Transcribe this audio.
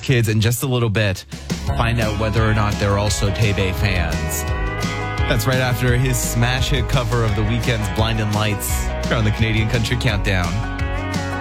kids in just a little bit. Find out whether or not they're also Tebe fans. That's right after his smash hit cover of The Weeknd's Blinding Lights here on the Canadian Country Countdown.